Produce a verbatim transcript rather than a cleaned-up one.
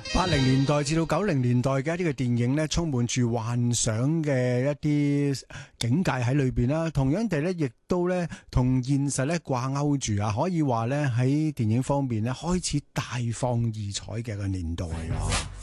八零年代至到九零年代嘅呢個電影呢，充滿住幻想嘅一啲境界喺裏邊啦。同樣地呢，亦都呢同現實呢掛鈎住啊，可以話呢喺電影方面呢開始大放異彩嘅個年代啊。